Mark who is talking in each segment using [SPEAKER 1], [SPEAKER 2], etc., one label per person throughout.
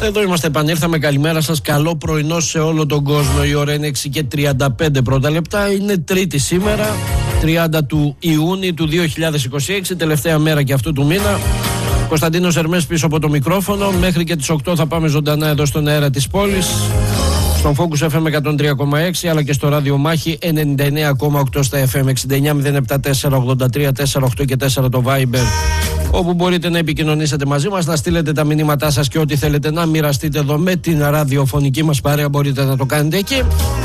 [SPEAKER 1] Εδώ είμαστε, επανήλθαμε. Καλημέρα σας. Καλό πρωινό σε όλο τον κόσμο. Η ώρα είναι 6:35 πρώτα λεπτά. Είναι Τρίτη σήμερα, 30 του Ιούνιου του 2026, τελευταία μέρα και αυτού του μήνα. Κωνσταντίνος Ερμές πίσω από το μικρόφωνο. Μέχρι και τις 8 θα πάμε ζωντανά εδώ στον αέρα της πόλης, στον Focus FM 103,6, αλλά και στο ράδιο Μάχη 99,8 στα FM, 69-074-83-48 και 4 το Viber, όπου μπορείτε να επικοινωνήσετε μαζί μας, να στείλετε τα μηνύματά σας και ό,τι θέλετε να μοιραστείτε εδώ με την ραδιοφωνική μας παρέα, μπορείτε να το κάνετε εκεί.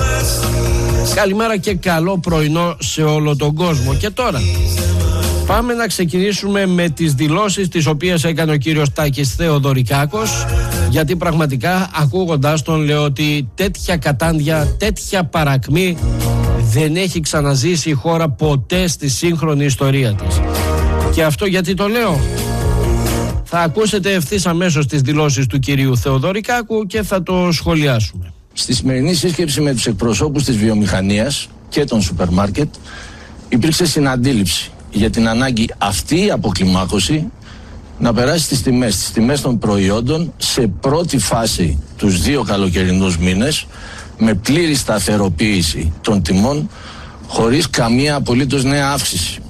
[SPEAKER 1] Καλημέρα και καλό πρωινό σε όλο τον κόσμο. Και τώρα πάμε να ξεκινήσουμε με τις δηλώσεις τις οποίες έκανε ο κύριος Τάκης Θεοδωρικάκος, γιατί πραγματικά ακούγοντας τον λέω ότι τέτοια κατάντια, τέτοια παρακμή δεν έχει ξαναζήσει η χώρα ποτέ στη σύγχρονη ιστορία της. Και αυτό γιατί το λέω? Θα ακούσετε ευθύς αμέσως τις δηλώσεις του κυρίου Θεοδωρικάκου και θα το σχολιάσουμε.
[SPEAKER 2] Στη σημερινή σύσκεψη με τους εκπροσώπους της βιομηχανίας και των σούπερ μάρκετ υπήρξε συναντήληψη για την ανάγκη αυτή η αποκλιμάκωση να περάσει στις τιμές των προϊόντων σε πρώτη φάση τους 2 καλοκαιρινούς μήνες, με πλήρη σταθεροποίηση των τιμών, χωρίς καμία απολύτως νέα αύξηση.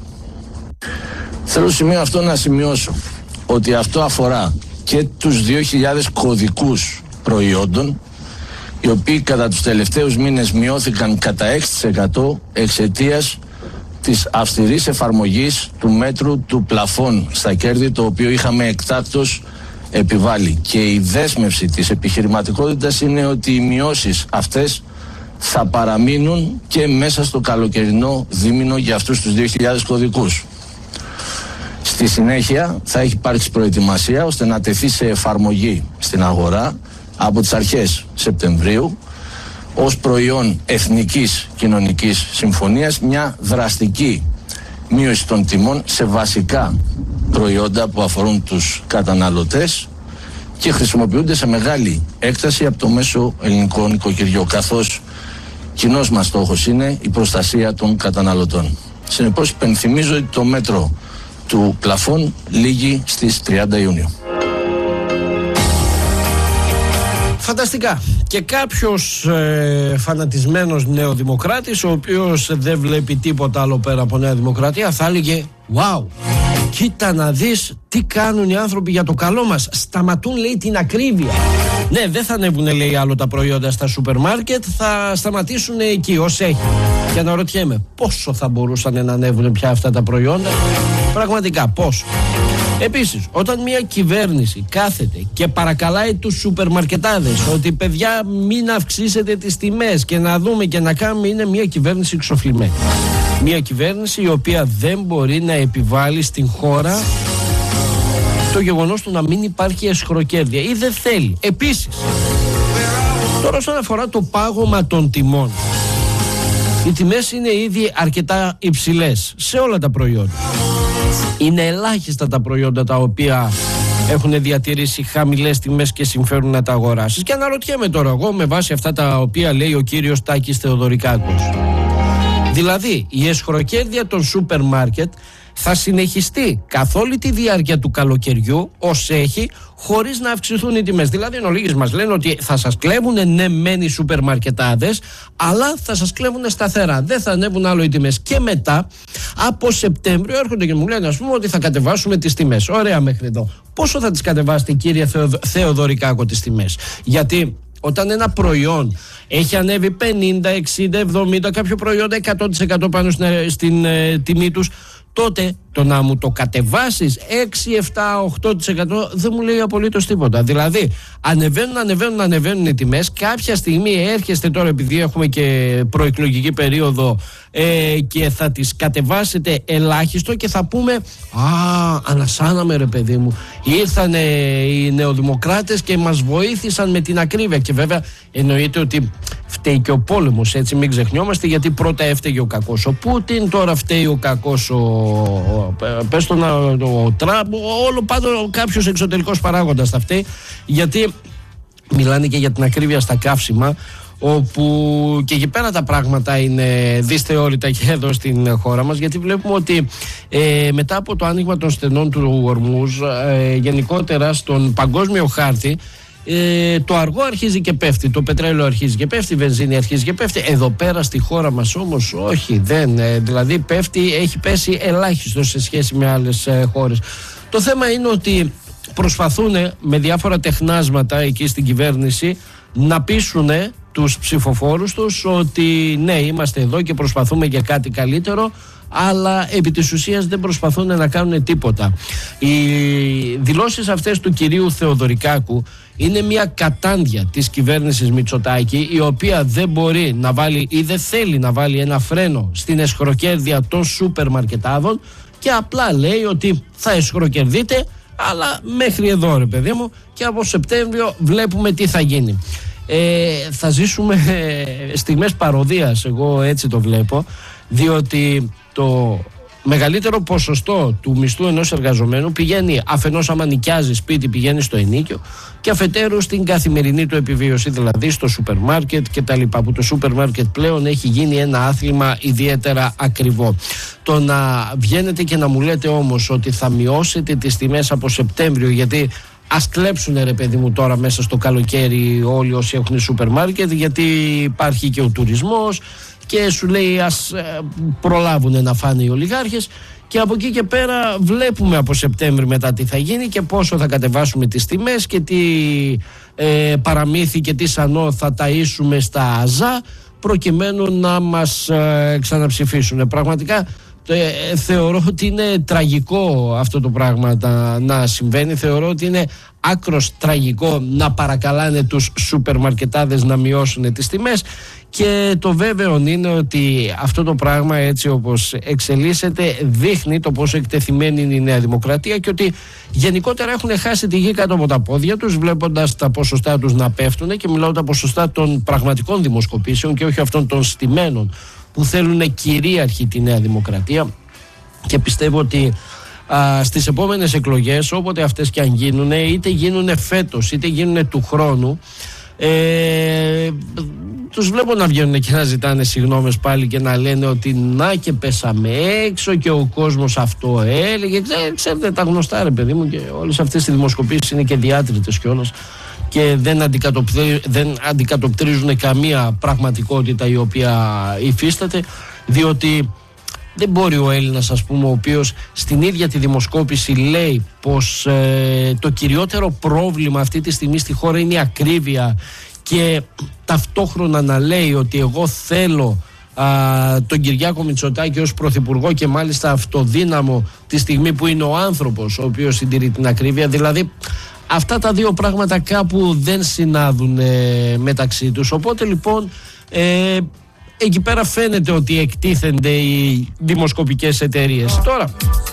[SPEAKER 2] Θέλω στο σημείο αυτό να σημειώσω ότι αυτό αφορά και τους 2.000 κωδικούς προϊόντων, οι οποίοι κατά τους τελευταίους μήνες μειώθηκαν κατά 6% εξαιτίας της αυστηρής εφαρμογής του μέτρου του πλαφών στα κέρδη, το οποίο είχαμε εκτάκτως επιβάλει. Και η δέσμευση της επιχειρηματικότητας είναι ότι οι μειώσεις αυτές θα παραμείνουν και μέσα στο καλοκαιρινό δίμηνο για αυτούς τους 2.000 κωδικούς. Στη συνέχεια θα έχει υπάρξει προετοιμασία ώστε να τεθεί σε εφαρμογή στην αγορά από τις αρχές Σεπτεμβρίου ως προϊόν εθνικής κοινωνικής συμφωνίας μια δραστική μείωση των τιμών σε βασικά προϊόντα που αφορούν τους καταναλωτές και χρησιμοποιούνται σε μεγάλη έκταση από το μέσο ελληνικό νοικοκυριό, καθώς κοινός μας στόχος είναι η προστασία των καταναλωτών. Συνεπώς υπενθυμίζω ότι το μέτρο του πλαφών λήγει στις 30 Ιουνίου.
[SPEAKER 1] Φανταστικά. Και κάποιος φανατισμένος νεοδημοκράτης, ο οποίος δεν βλέπει τίποτα άλλο πέρα από Νέα Δημοκρατία, θα έλεγε «Wow, κοίτα να δεις τι κάνουν οι άνθρωποι για το καλό μας. Σταματούν, λέει, την ακρίβεια». Ναι, δεν θα ανέβουν, λέει, άλλο τα προϊόντα στα σούπερ μάρκετ, θα σταματήσουν εκεί ως έχει. Και αναρωτιέμαι πόσο θα μπορούσαν να ανέβουν πια αυτά τα προϊόντα. Πραγματικά πόσο. Επίσης, όταν μια κυβέρνηση κάθεται και παρακαλάει τους σούπερ μαρκετάδες ότι παιδιά μην αυξήσετε τις τιμές και να δούμε και να κάνουμε, είναι μια κυβέρνηση εξοφλημένη. Μια κυβέρνηση η οποία δεν μπορεί να επιβάλλει στην χώρα το γεγονός του να μην υπάρχει εσχροκέρδεια ή δεν θέλει. Επίσης, τώρα όσον αφορά το πάγωμα των τιμών, οι τιμές είναι ήδη αρκετά υψηλές σε όλα τα προϊόντα. Είναι ελάχιστα τα προϊόντα τα οποία έχουν διατηρήσει χαμηλές τιμές και συμφέρουν να τα αγοράσεις. Και αναρωτιέμαι τώρα εγώ, με βάση αυτά τα οποία λέει ο κύριος Τάκης Θεοδωρικάκος, δηλαδή η εσχροκέρδεια των σούπερ μάρκετ θα συνεχιστεί καθ' όλη τη διάρκεια του καλοκαιριού ως έχει, χωρίς να αυξηθούν οι τιμές. Δηλαδή, εν ολίγης μας λένε ότι θα σας κλέβουν ναι μεν οι σούπερ μαρκετάδες, αλλά θα σας κλέβουν σταθερά. Δεν θα ανέβουν άλλο οι τιμές. Και μετά, από Σεπτέμβριο, έρχονται και μου λένε, ας πούμε, ότι θα κατεβάσουμε τις τιμές. Ωραία μέχρι εδώ. Πόσο θα τις κατεβάσετε, κύριε Θεοδωρικάκο, τις τιμές? Γιατί όταν ένα προϊόν έχει ανέβει 50, 60, 70, κάποιο προϊόντα 100% πάνω στην τιμή τους, τότε το να μου το κατεβάσεις 6, 7, 8% δεν μου λέει απολύτως τίποτα. Δηλαδή ανεβαίνουν οι τιμές. Κάποια στιγμή έρχεστε τώρα, επειδή έχουμε και προεκλογική περίοδο, και θα τις κατεβάσετε ελάχιστο και θα πούμε ανασάναμε ρε παιδί μου, ήρθανε οι νεοδημοκράτες και μας βοήθησαν με την ακρίβεια. Και βέβαια εννοείται ότι φταίει και ο πόλεμος, έτσι μην ξεχνιόμαστε, γιατί πρώτα έφταιγε ο κακός ο Πούτιν, τώρα φταίει ο κακός πες τον ο Τραμπ, όλο πάντο κάποιος εξωτερικός παράγοντας θα φταίει, γιατί μιλάνε και για την ακρίβεια στα καύσιμα, όπου και εκεί πέρα τα πράγματα είναι δυσθεώρητα και εδώ στην χώρα μας, γιατί βλέπουμε ότι μετά από το άνοιγμα των στενών του Ορμούζ, γενικότερα στον παγκόσμιο χάρτη το αργό αρχίζει και πέφτει, το πετρέλαιο αρχίζει και πέφτει, η βενζίνη αρχίζει και πέφτει. Εδώ πέρα στη χώρα μας όμως όχι, δηλαδή έχει πέσει ελάχιστο σε σχέση με άλλες χώρες. Το θέμα είναι ότι προσπαθούν με διάφορα τεχνάσματα εκεί στην κυβέρνηση να πείσουν τους ψηφοφόρους τους ότι ναι, είμαστε εδώ και προσπαθούμε για κάτι καλύτερο, αλλά επί της ουσίας δεν προσπαθούν να κάνουν τίποτα. Οι δηλώσεις αυτές του κυρίου Θεοδωρικάκου είναι μια κατάντια της κυβέρνησης Μητσοτάκη, η οποία δεν μπορεί να βάλει ή δεν θέλει να βάλει ένα φρένο στην εσχροκέρδεια των σούπερ μαρκετάδων και απλά λέει ότι θα εσχροκερδείτε, αλλά μέχρι εδώ ρε παιδί μου, και από Σεπτέμβριο βλέπουμε τι θα γίνει. Θα ζήσουμε στιγμές παροδίας, εγώ έτσι το βλέπω, διότι το μεγαλύτερο ποσοστό του μισθού ενός εργαζομένου πηγαίνει αφενός, άμα νοικιάζει σπίτι, πηγαίνει στο ενοίκιο, και αφετέρου στην καθημερινή του επιβίωση, δηλαδή στο σούπερ μάρκετ και τα λοιπά, που το σούπερ μάρκετ πλέον έχει γίνει ένα άθλημα ιδιαίτερα ακριβό. Το να βγαίνετε και να μου λέτε όμως ότι θα μειώσετε τις τιμές από Σεπτέμβριο, γιατί ας κλέψουνε ρε παιδί μου τώρα μέσα στο καλοκαίρι όλοι όσοι έχουν σούπερ μάρκετ, γιατί υπάρχει και ο τουρισμός και σου λέει ας προλάβουν να φάνε οι ολιγάρχες, και από εκεί και πέρα βλέπουμε από Σεπτέμβρη μετά τι θα γίνει και πόσο θα κατεβάσουμε τις τιμές και τι παραμύθι και τι σανό θα ταΐσουμε στα ΑΖΑ προκειμένου να μας ξαναψηφίσουν. Πραγματικά θεωρώ ότι είναι τραγικό αυτό το πράγμα να συμβαίνει. Θεωρώ ότι είναι άκρος τραγικό να παρακαλάνε τους σούπερ μαρκετάδες να μειώσουν τις τιμές, και το βέβαιο είναι ότι αυτό το πράγμα, έτσι όπως εξελίσσεται, δείχνει το πόσο εκτεθειμένη είναι η Νέα Δημοκρατία και ότι γενικότερα έχουν χάσει τη γη κάτω από τα πόδια τους, βλέποντας τα ποσοστά τους να πέφτουν, και μιλάω τα ποσοστά των πραγματικών δημοσκοπήσεων και όχι αυτών των στημένων που θέλουν κυρίαρχη τη Νέα Δημοκρατία. Και πιστεύω ότι στις επόμενες εκλογές, όποτε αυτές και αν γίνουν, είτε γίνουν φέτος είτε γίνουν του χρόνου, τους βλέπω να βγαίνουν και να ζητάνε συγγνώμες πάλι και να λένε ότι να και πέσαμε έξω και ο κόσμος αυτό έλεγε. Ξέρετε τα γνωστά ρε παιδί μου, και όλες αυτές οι δημοσκοπήσεις είναι και διάτριτες κιόλας και δεν αντικατοπτρίζουν καμία πραγματικότητα η οποία υφίσταται, διότι δεν μπορεί ο Έλληνας, ας πούμε, ο οποίος στην ίδια τη δημοσκόπηση λέει πως το κυριότερο πρόβλημα αυτή τη στιγμή στη χώρα είναι η ακρίβεια, και ταυτόχρονα να λέει ότι εγώ θέλω τον Κυριάκο Μητσοτάκη ως πρωθυπουργό, και μάλιστα αυτοδύναμο τη στιγμή που είναι ο άνθρωπος ο οποίος συντηρεί την ακρίβεια. Δηλαδή αυτά τα δύο πράγματα κάπου δεν συνάδουν μεταξύ τους. Οπότε λοιπόν εκεί πέρα φαίνεται ότι εκτίθενται οι δημοσκοπικές εταιρείες. Τώρα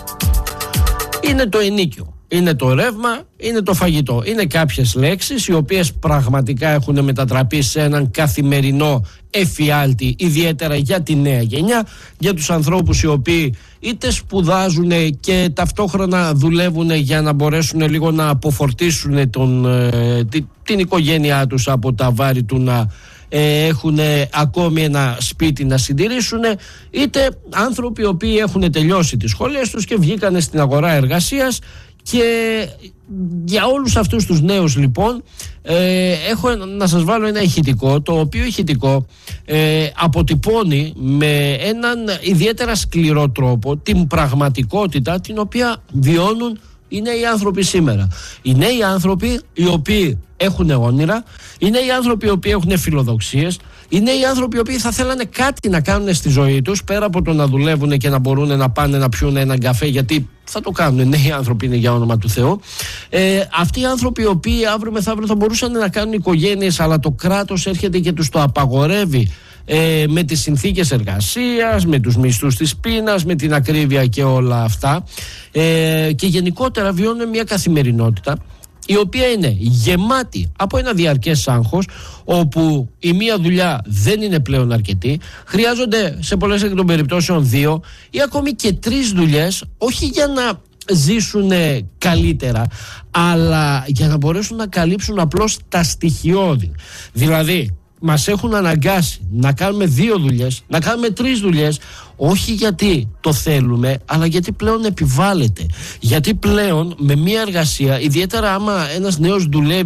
[SPEAKER 1] είναι το ενοίκιο, είναι το ρεύμα, είναι το φαγητό. Είναι κάποιες λέξεις οι οποίες πραγματικά έχουν μετατραπεί σε έναν καθημερινό εφιάλτη, ιδιαίτερα για τη νέα γενιά, για τους ανθρώπους οι οποίοι είτε σπουδάζουν και ταυτόχρονα δουλεύουν για να μπορέσουν λίγο να αποφορτίσουν την οικογένειά τους από τα βάρη του να έχουν ακόμη ένα σπίτι να συντηρήσουν, είτε άνθρωποι οι οποίοι έχουν τελειώσει τις σχολές τους και βγήκανε στην αγορά εργασίας. Και για όλους αυτούς τους νέους λοιπόν έχω να σας βάλω ένα ηχητικό, το οποίο ηχητικό αποτυπώνει με έναν ιδιαίτερα σκληρό τρόπο την πραγματικότητα την οποία βιώνουν οι νέοι άνθρωποι σήμερα. Οι νέοι άνθρωποι οι οποίοι έχουν όνειρα, οι νέοι άνθρωποι οι οποίοι έχουν φιλοδοξίες, οι νέοι άνθρωποι οι οποίοι θα θέλανε κάτι να κάνουν στη ζωή τους, πέρα από το να δουλεύουν και να μπορούν να πάνε να πιούν έναν καφέ, γιατί θα το κάνουν, νέοι άνθρωποι είναι για όνομα του Θεού. Αυτοί οι άνθρωποι οι οποίοι αύριο μεθαύριο θα μπορούσαν να κάνουν οικογένειες, αλλά το κράτος έρχεται και τους το απαγορεύει με τις συνθήκες εργασίας, με τους μισθούς της πείνας, με την ακρίβεια και όλα αυτά, και γενικότερα βιώνουν μια καθημερινότητα η οποία είναι γεμάτη από ένα διαρκές άγχος, όπου η μία δουλειά δεν είναι πλέον αρκετή, χρειάζονται σε πολλές εκ των περιπτώσεων 2 ή ακόμη και 3 δουλειές, όχι για να ζήσουν καλύτερα, αλλά για να μπορέσουν να καλύψουν απλώς τα στοιχειώδη. Δηλαδή μας έχουν αναγκάσει να κάνουμε 2 δουλειές, να κάνουμε 3 δουλειές, όχι γιατί το θέλουμε, αλλά γιατί πλέον επιβάλλεται. Γιατί πλέον με μια εργασία, ιδιαίτερα άμα ένας νέος δουλεύει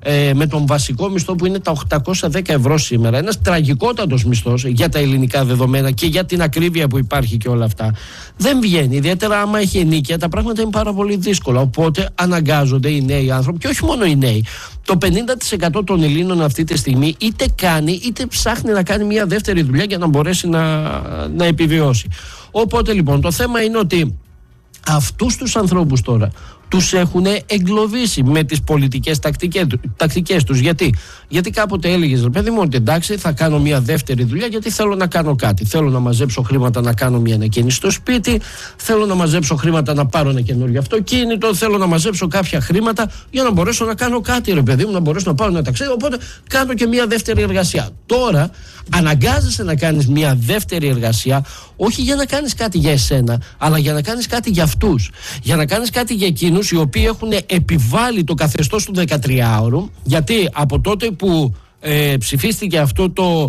[SPEAKER 1] με τον βασικό μισθό που είναι τα 810 ευρώ σήμερα, ένας τραγικότατος μισθός για τα ελληνικά δεδομένα και για την ακρίβεια που υπάρχει και όλα αυτά, δεν βγαίνει. Ιδιαίτερα άμα έχει ενοίκια, τα πράγματα είναι πάρα πολύ δύσκολα. Οπότε αναγκάζονται οι νέοι άνθρωποι, και όχι μόνο οι νέοι. Το 50% των Ελλήνων αυτή τη στιγμή είτε κάνει είτε ψάχνει να κάνει μια δεύτερη δουλειά για να μπορέσει να επιβιώσει. Οπότε λοιπόν το θέμα είναι ότι αυτούς τους ανθρώπους τώρα τους έχουν εγκλωβίσει με τις πολιτικές τακτικές τους. Γιατί κάποτε έλεγες, ρε παιδί μου, ότι εντάξει, θα κάνω μια δεύτερη δουλειά γιατί θέλω να κάνω κάτι. Θέλω να μαζέψω χρήματα να κάνω μια ανακαίνιση στο σπίτι, θέλω να μαζέψω χρήματα να πάρω ένα καινούριο αυτοκίνητο, θέλω να μαζέψω κάποια χρήματα για να μπορέσω να κάνω κάτι, ρε παιδί μου, να μπορέσω να πάω ένα ταξίδι. Οπότε κάνω και μια δεύτερη εργασία. Τώρα αναγκάζεσαι να κάνεις μια δεύτερη εργασία, όχι για να κάνεις κάτι για εσένα, αλλά για να κάνεις κάτι για αυτούς. Για να κάνεις κάτι για εκείνους οι οποίοι έχουν επιβάλει το καθεστώς του 13ωρου, γιατί από τότε που ψηφίστηκε αυτό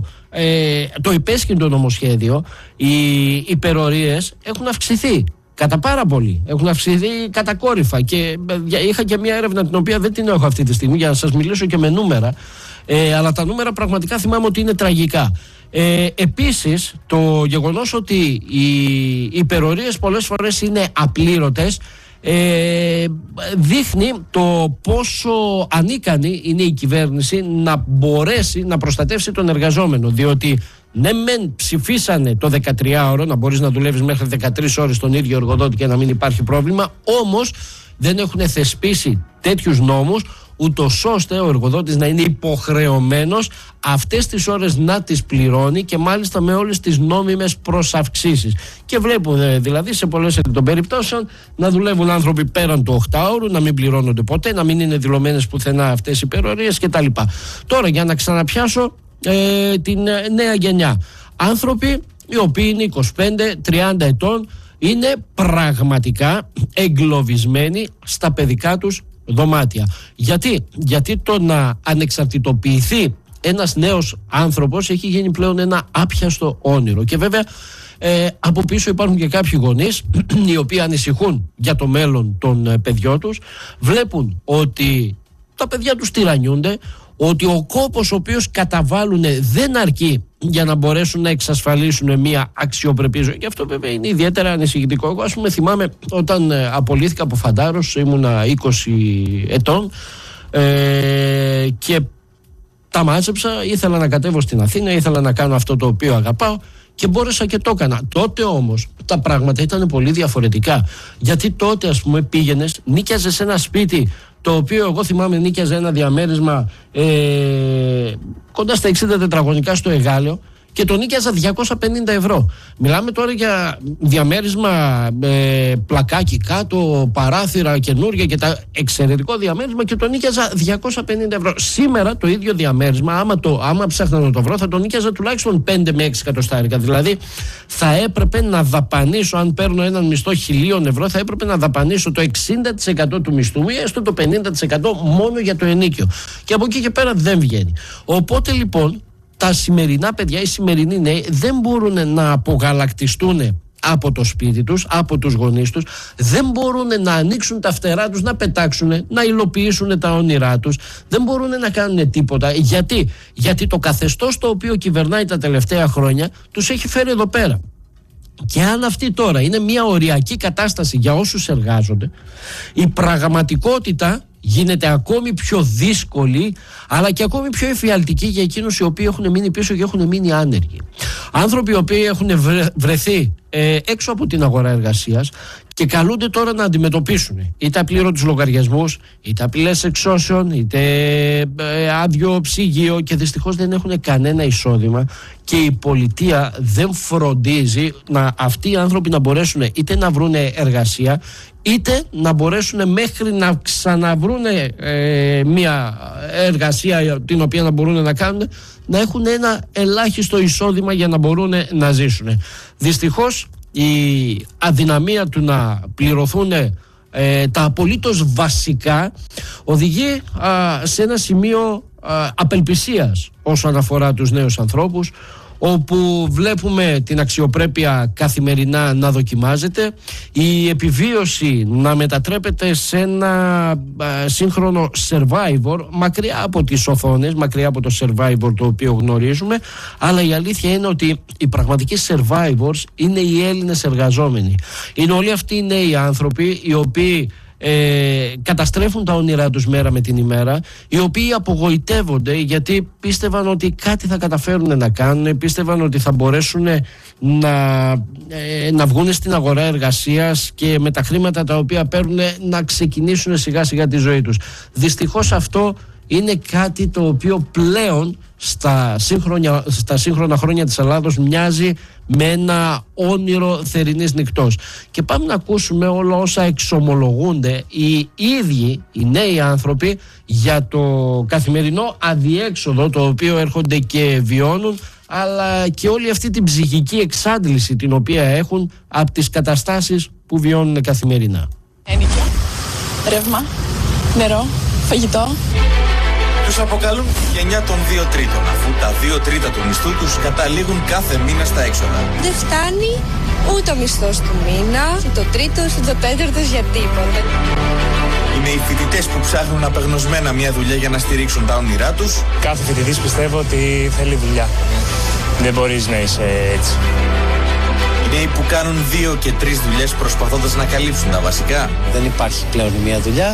[SPEAKER 1] το υπέσχυντο νομοσχέδιο, οι υπερορίες έχουν αυξηθεί κατά πάρα πολύ. Έχουν αυξηθεί κατακόρυφα. Και είχα και μια έρευνα την οποία δεν την έχω αυτή τη στιγμή για να σας μιλήσω και με νούμερα. Αλλά τα νούμερα πραγματικά θυμάμαι ότι είναι τραγικά. Επίσης, το γεγονός ότι οι υπερορίες πολλές φορές είναι απλήρωτες δείχνει το πόσο ανίκανη είναι η κυβέρνηση να μπορέσει να προστατεύσει τον εργαζόμενο. Διότι ναι μεν ψηφίσανε το 13ωρο, να μπορείς να δουλεύεις μέχρι 13 ώρες στον ίδιο εργοδότη και να μην υπάρχει πρόβλημα, όμως δεν έχουν θεσπίσει τέτοιους νόμους ούτως ώστε ο εργοδότης να είναι υποχρεωμένος αυτές τις ώρες να τις πληρώνει, και μάλιστα με όλες τις νόμιμες προσαυξήσεις. Και βλέπουμε δηλαδή σε πολλές των περιπτώσεων να δουλεύουν άνθρωποι πέραν του 8ωρου, να μην πληρώνονται ποτέ, να μην είναι δηλωμένες πουθενά αυτές οι υπερορίες κτλ. Τώρα, για να ξαναπιάσω την νέα γενιά, άνθρωποι οι οποίοι είναι 25-30 ετών, είναι πραγματικά εγκλωβισμένοι στα παιδικά τους δωμάτια. Γιατί το να ανεξαρτητοποιηθεί ένας νέος άνθρωπος έχει γίνει πλέον ένα άπιαστο όνειρο. Και βέβαια από πίσω υπάρχουν και κάποιοι γονείς οι οποίοι ανησυχούν για το μέλλον των παιδιών τους, βλέπουν ότι τα παιδιά τους τυραννιούνται, ότι ο κόπος ο οποίος καταβάλουν δεν αρκεί για να μπορέσουν να εξασφαλίσουν μια αξιοπρεπή ζωή. Και αυτό βέβαια είναι ιδιαίτερα ανησυχητικό. Εγώ, ας πούμε, θυμάμαι όταν απολύθηκα από φαντάρος, ήμουνα 20 ετών και τα μάζεψα, ήθελα να κατέβω στην Αθήνα, ήθελα να κάνω αυτό το οποίο αγαπάω και μπόρεσα και το έκανα. Τότε όμως τα πράγματα ήταν πολύ διαφορετικά. Γιατί τότε, ας πούμε, πήγαινες, νίκιαζες ένα σπίτι το οποίο εγώ θυμάμαι νίκιαζε ένα διαμέρισμα κοντά στα 60 τετραγωνικά στο Εγάλεο και το νίκιαζα 250 ευρώ. Μιλάμε τώρα για διαμέρισμα πλακάκι κάτω, παράθυρα καινούργια και τα εξαιρετικό διαμέρισμα, και το νίκιαζα 250 ευρώ. Σήμερα το ίδιο διαμέρισμα, άμα ψάχνα να το βρω, θα το νίκιαζα τουλάχιστον 5 με 6 εκατοστάρικα. Δηλαδή θα έπρεπε να δαπανίσω, αν παίρνω έναν μισθό 1.000 ευρώ, θα έπρεπε να δαπανίσω το 60% του μισθού μου ή έστω το 50% μόνο για το ενοίκιο. Και από εκεί και πέρα δεν βγαίνει. Οπότε λοιπόν τα σημερινά παιδιά, οι σημερινοί νέοι δεν μπορούν να απογαλακτιστούν από το σπίτι τους, από τους γονείς τους, δεν μπορούν να ανοίξουν τα φτερά τους, να πετάξουν, να υλοποιήσουν τα όνειρά τους, δεν μπορούν να κάνουν τίποτα. Γιατί το καθεστώς το οποίο κυβερνάει τα τελευταία χρόνια τους έχει φέρει εδώ πέρα. Και αν αυτή τώρα είναι μια οριακή κατάσταση για όσους εργάζονται, η πραγματικότητα γίνεται ακόμη πιο δύσκολη, αλλά και ακόμη πιο εφιαλτική για εκείνους οι οποίοι έχουν μείνει πίσω και έχουν μείνει άνεργοι. Άνθρωποι οι οποίοι έχουν βρεθεί έξω από την αγορά εργασίας και καλούνται τώρα να αντιμετωπίσουν είτε απλήρωτους λογαριασμούς, είτε απειλές εξώσεων, είτε άδειο ψυγείο, και δυστυχώς δεν έχουν κανένα εισόδημα, και η πολιτεία δεν φροντίζει αυτοί οι άνθρωποι να μπορέσουν είτε να βρουν εργασία, είτε να μπορέσουν μέχρι να ξαναβρούν μια εργασία την οποία να μπορούν να κάνουν, να έχουν ένα ελάχιστο εισόδημα για να μπορούν να ζήσουν. Δυστυχώς η αδυναμία του να πληρωθούν τα απολύτως βασικά οδηγεί σε ένα σημείο απελπισίας όσον αφορά τους νέους ανθρώπους, όπου βλέπουμε την αξιοπρέπεια καθημερινά να δοκιμάζεται, η επιβίωση να μετατρέπεται σε ένα σύγχρονο Survivor, μακριά από τις οθόνες, μακριά από το Survivor το οποίο γνωρίζουμε. Αλλά η αλήθεια είναι ότι οι πραγματικοί Survivors είναι οι Έλληνες εργαζόμενοι. Είναι όλοι αυτοί οι νέοι άνθρωποι οι οποίοι καταστρέφουν τα όνειρά τους μέρα με την ημέρα, οι οποίοι απογοητεύονται γιατί πίστευαν ότι κάτι θα καταφέρουν να κάνουν, πίστευαν ότι θα μπορέσουν να βγουν στην αγορά εργασίας και με τα χρήματα τα οποία παίρνουν να ξεκινήσουν σιγά σιγά τη ζωή τους. Δυστυχώς αυτό είναι κάτι το οποίο πλέον στα σύγχρονα χρόνια της Ελλάδος μοιάζει με ένα όνειρο θερινής νυχτός. Και πάμε να ακούσουμε όλα όσα εξομολογούνται οι ίδιοι οι νέοι άνθρωποι για το καθημερινό αδιέξοδο το οποίο έρχονται και βιώνουν, αλλά και όλη αυτή την ψυχική εξάντληση την οποία έχουν από τις καταστάσεις που βιώνουν καθημερινά.
[SPEAKER 3] Ένοικια, ρεύμα, νερό, φαγητό.
[SPEAKER 4] Τους αποκαλούν γενιά των 2 τρίτων, αφού τα 2 τρίτα του μισθού τους καταλήγουν κάθε μήνα στα έξοδα.
[SPEAKER 5] Δεν φτάνει ούτε ο μισθός του μήνα, ούτε το τρίτος, ούτε το τέταρτος για τίποτα.
[SPEAKER 4] Είναι οι φοιτητές που ψάχνουν απεγνωσμένα μια δουλειά για να στηρίξουν τα όνειρά τους.
[SPEAKER 6] Κάθε φοιτητής πιστεύω ότι θέλει δουλειά. Δεν μπορείς να είσαι έτσι.
[SPEAKER 4] Οι νέοι που κάνουν 2 και 3 δουλειές προσπαθώντας να καλύψουν τα βασικά.
[SPEAKER 7] Δεν υπάρχει πλέον μια δουλειά.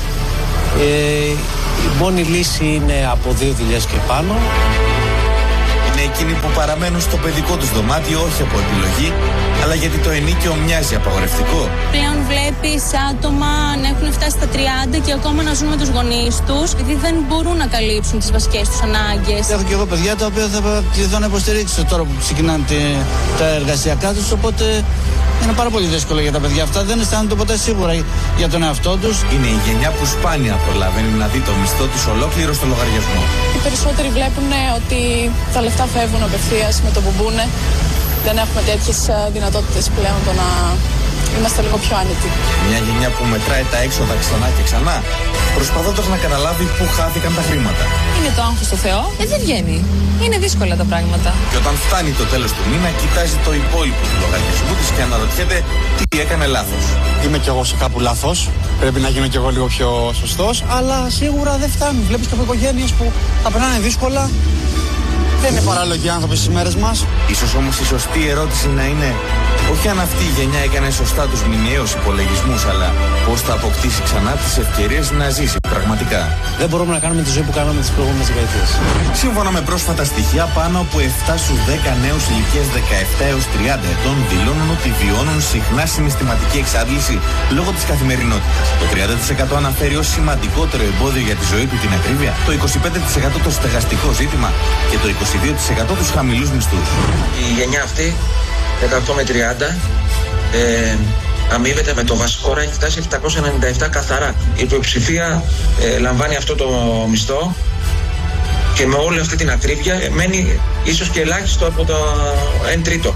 [SPEAKER 7] Η μόνη λύση είναι από 2 δουλειές και πάνω.
[SPEAKER 4] Είναι εκείνοι που παραμένουν στο παιδικό τους δωμάτιο όχι από επιλογή, αλλά γιατί το ενίκιο μοιάζει απαγορευτικό.
[SPEAKER 8] Πλέον βλέπεις άτομα να έχουν φτάσει στα 30 και ακόμα να ζουν με τους γονείς τους, γιατί δεν μπορούν να καλύψουν τις βασικές τους ανάγκες.
[SPEAKER 7] Έχω και εγώ παιδιά τα οποία θα κληθώ να υποστηρίξω τώρα που ξεκινάνε τα εργασιακά τους, οπότε είναι πάρα πολύ δύσκολο για τα παιδιά αυτά. Δεν αισθάνονται ποτέ σίγουρα για τον εαυτό τους.
[SPEAKER 4] Είναι η γενιά που σπάνια προλαβαίνει να δει το μισθό της ολόκληρο στο λογαριασμό.
[SPEAKER 3] Οι περισσότεροι βλέπουν ότι τα λεφτά φεύγουν απευθείας με το που μπουνε. Δεν έχουμε τέτοιες δυνατότητες πλέον το να είμαστε λίγο πιο άνετοι.
[SPEAKER 4] Μια γενιά που μετράει τα έξοδα ξανά και ξανά, προσπαθώντας να καταλάβει πού χάθηκαν τα χρήματα.
[SPEAKER 3] Είναι το άγχος στο Θεό. Δεν βγαίνει. Είναι δύσκολα τα πράγματα.
[SPEAKER 4] Και όταν φτάνει το τέλος του μήνα, κοιτάζει το υπόλοιπο του λογαριασμού της και αναρωτιέται τι έκανε λάθος.
[SPEAKER 9] Είμαι κι εγώ σε κάπου λάθος. Πρέπει να γίνω κι εγώ λίγο πιο σωστός. Αλλά σίγουρα δεν φτάνουν. Βλέπεις και από οικογένειες που τα περνάνε δύσκολα. Δεν είναι παράλογοι άνθρωποι στις μέρες μας.
[SPEAKER 4] Ίσως όμως η σωστή ερώτηση να είναι όχι αν αυτή η γενιά έκανε σωστά τους μηνιαίους υπολογισμούς, αλλά πώς θα αποκτήσει ξανά τις ευκαιρίες να ζήσει πραγματικά.
[SPEAKER 7] Δεν μπορούμε να κάνουμε τη ζωή που κάναμε τις προηγούμενες δεκαετίες.
[SPEAKER 4] Σύμφωνα με πρόσφατα στοιχεία, πάνω από 7 στους 10 νέους ηλικίας 17 έως 30 ετών δηλώνουν ότι βιώνουν συχνά συναισθηματική εξάντληση λόγω της καθημερινότητας. Το 30% αναφέρει ως σημαντικότερο εμπόδιο για τη ζωή του την ακρίβεια, το 25% το στεγαστικό ζήτημα και το 22% τους χαμηλούς μισθούς.
[SPEAKER 10] Η γενιά αυτή 18 με 30 αμείβεται με το βασικό ώρα, έχει φτάσει 797 καθαρά. Η πλειοψηφία λαμβάνει αυτό το μισθό και με όλη αυτή την ακρίβεια μένει ίσως και ελάχιστο από το 1 τρίτο.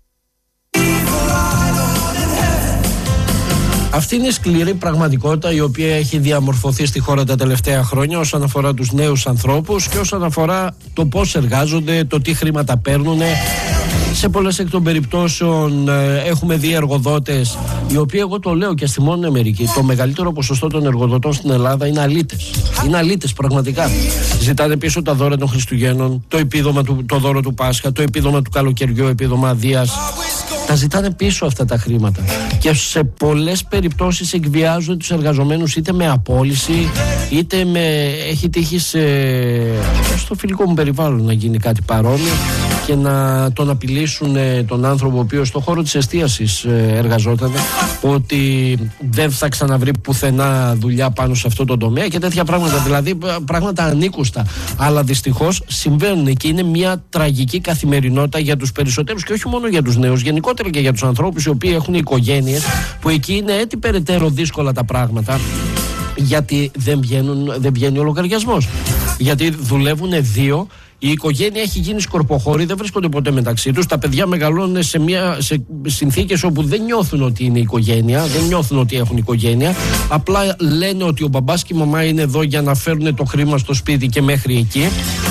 [SPEAKER 1] Αυτή είναι η σκληρή πραγματικότητα η οποία έχει διαμορφωθεί στη χώρα τα τελευταία χρόνια όσον αφορά τους νέους ανθρώπους και όσον αφορά το πώς εργάζονται, το τι χρήματα παίρνουν. Σε πολλές εκ των περιπτώσεων έχουμε δει εργοδότες οι οποίοι, εγώ το λέω και στη μόνη Αμερική, το μεγαλύτερο ποσοστό των εργοδοτών στην Ελλάδα είναι αλήτες. Είναι αλήτες πραγματικά. Ζητάνε πίσω τα δώρα των Χριστουγέννων, το επίδομα το δώρο του Πάσχα, το επίδομα του καλοκαιριού, επίδομα αδείας. Τα ζητάνε πίσω αυτά τα χρήματα. Και σε πολλές περιπτώσεις εκβιάζουν τους εργαζομένους είτε με απόλυση, είτε έχει τύχει στο φιλικό μου περιβάλλον να γίνει κάτι παρόμοιο και να τον απειλήσουν τον άνθρωπο ο οποίος στον χώρο της εστίασης εργαζόταν, ότι δεν θα ξαναβρει πουθενά δουλειά πάνω σε αυτό το τομέα και τέτοια πράγματα, δηλαδή πράγματα ανήκουστα. Αλλά δυστυχώς συμβαίνουν και είναι μια τραγική καθημερινότητα για τους περισσότερους και όχι μόνο για τους νέους, γενικότερα και για τους ανθρώπους οι οποίοι έχουν οικογένειες, που εκεί είναι έτσι περαιτέρω δύσκολα τα πράγματα, γιατί δεν βγαίνει ο λογαριασμός. Γιατί δουλεύουν 2. Η οικογένεια έχει γίνει σκορποχώρη, δεν βρίσκονται ποτέ μεταξύ τους. Τα παιδιά μεγαλώνουν σε συνθήκες όπου δεν νιώθουν ότι είναι οικογένεια, δεν νιώθουν ότι έχουν οικογένεια. Απλά λένε ότι ο μπαμπάς και η μαμά είναι εδώ για να φέρουν το χρήμα στο σπίτι και μέχρι εκεί.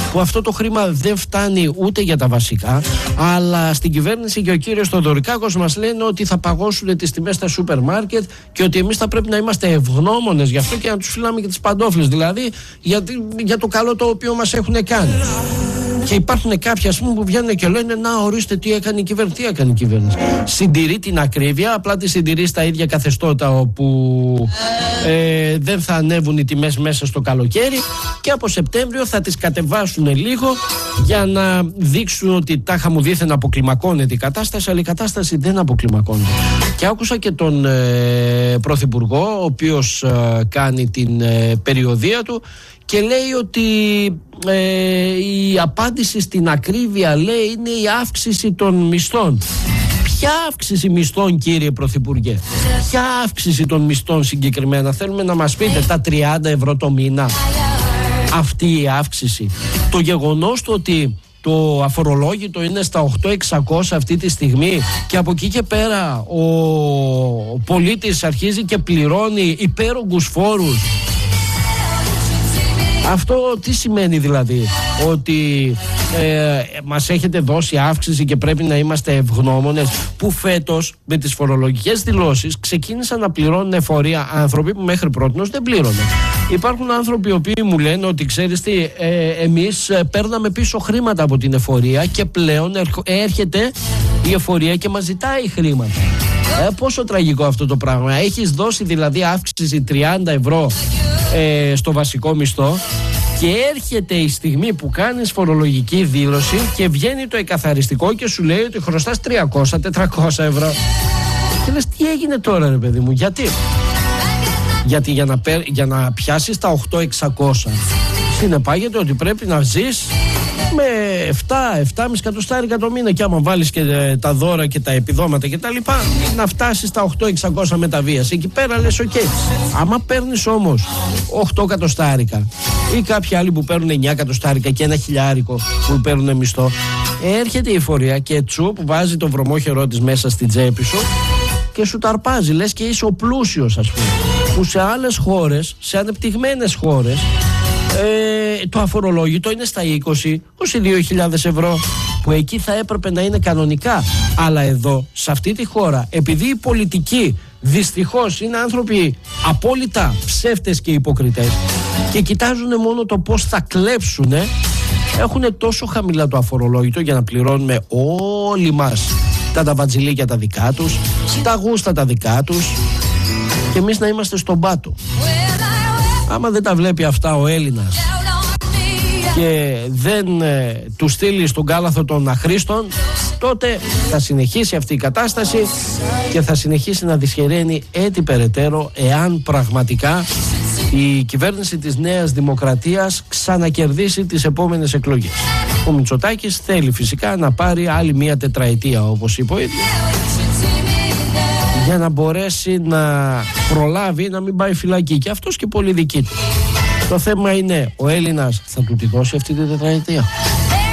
[SPEAKER 1] που αυτό το χρήμα δεν φτάνει ούτε για τα βασικά, αλλά στην κυβέρνηση και ο κύριος Θοδωρικάκος μας λένε ότι θα παγώσουν τις τιμές στα σούπερ μάρκετ και ότι εμείς θα πρέπει να είμαστε ευγνώμονες γι' αυτό και να τους φυλάμε και τις παντόφλες, δηλαδή για το καλό το οποίο μας έχουν κάνει. Και υπάρχουν κάποιοι, ας πούμε, που βγαίνουν και λένε να ορίστε τι έκανε η κυβέρνηση. Τι έκανε η κυβέρνηση? Συντηρεί την ακρίβεια, απλά τη συντηρεί στα ίδια καθεστώτα όπου δεν θα ανέβουν οι τιμές μέσα στο καλοκαίρι και από Σεπτέμβριο θα τις κατεβάσουν λίγο για να δείξουν ότι τάχα μου δήθεν αποκλιμακώνεται η κατάσταση, αλλά η κατάσταση δεν αποκλιμακώνεται. Και άκουσα και τον Πρωθυπουργό, ο οποίος κάνει την περιοδεία του και λέει ότι η απάντηση στην ακρίβεια, λέει, είναι η αύξηση των μισθών. Ποια αύξηση μισθών, κύριε Πρωθυπουργέ? Ποια αύξηση των μισθών συγκεκριμένα? Θέλουμε να μας πείτε τα 30 ευρώ το μήνα? Αυτή η αύξηση. Το γεγονός του ότι το αφορολόγητο είναι στα 8.600 αυτή τη στιγμή και από εκεί και πέρα ο πολίτης αρχίζει και πληρώνει υπέρογκους φόρους. Αυτό τι σημαίνει δηλαδή? Ότι μας έχετε δώσει αύξηση και πρέπει να είμαστε ευγνώμονες που φέτος με τις φορολογικές δηλώσεις ξεκίνησαν να πληρώνουν εφορία άνθρωποι που μέχρι πρότινος δεν πλήρωναν. Υπάρχουν άνθρωποι οι οποίοι μου λένε ότι ξέρεις τι, εμείς παίρναμε πίσω χρήματα από την εφορία και πλέον έρχεται η εφορία και μας ζητάει χρήματα. Πόσο τραγικό αυτό το πράγμα. Έχεις δώσει δηλαδή αύξηση 30 ευρώ στο βασικό μισθό και έρχεται η στιγμή που κάνεις φορολογική δήλωση και βγαίνει το εκαθαριστικό και σου λέει ότι χρωστάς 300-400 ευρώ. Και λες, τι έγινε τώρα, ρε παιδί μου? Γιατί για να πιάσεις τα 8.600 συνεπάγεται ότι πρέπει να ζεις με 7,5 εκατοστάρικα το μήνα και άμα βάλεις και τα δώρα και τα επιδόματα και τα λοιπά, να φτάσεις στα 8.600 με τα βίας. Εκεί πέρα λες ok. Άμα παίρνεις όμως 8 εκατοστάρικα ή κάποιοι άλλοι που παίρνουν 9 εκατοστάρικα και 1 χιλιάρικο που παίρνουν μισθό, έρχεται η εφορία και τσουπ βάζει το βρωμόχερό της μέσα στην τσέπη σου και σου ταρπάζει, λες και είσαι ο πλούσιος, ας πούμε. Που σε άλλες χώρες, σε ανεπτυγμένες χώρες, το αφορολόγητο είναι στα 20-22.000 ευρώ, που εκεί θα έπρεπε να είναι κανονικά. Αλλά εδώ, σε αυτή τη χώρα, επειδή οι πολιτικοί δυστυχώς είναι άνθρωποι απόλυτα ψεύτες και υποκριτές και κοιτάζουν μόνο το πώς θα κλέψουν, έχουν τόσο χαμηλά το αφορολόγητο για να πληρώνουμε όλοι μας τα ταβατζιλίκια τα δικά τους, τα γούστα τα δικά τους και εμείς να είμαστε στον πάτο. Άμα δεν τα βλέπει αυτά ο Έλληνας και δεν του στείλει στον κάλαθο των αχρήστων, τότε θα συνεχίσει αυτή η κατάσταση και θα συνεχίσει να δυσχεραίνει έτσι περαιτέρω, εάν πραγματικά η κυβέρνηση της Νέας Δημοκρατίας ξανακερδίσει τις επόμενες εκλογές. Ο Μητσοτάκης θέλει φυσικά να πάρει άλλη μία τετραετία, όπως είπε ο ίδιος, για να μπορέσει να προλάβει να μην πάει φυλακή, και αυτός και πολύ δική του. Το θέμα είναι, ο Έλληνας θα του τη δώσει αυτή τη τετραετία?